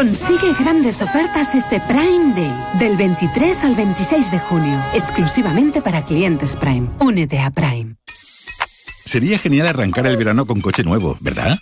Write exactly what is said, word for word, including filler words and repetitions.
Consigue grandes ofertas este Prime Day, del veintitrés al veintiséis de junio, exclusivamente para clientes Prime. Únete a Prime. Sería genial arrancar el verano con coche nuevo, ¿verdad?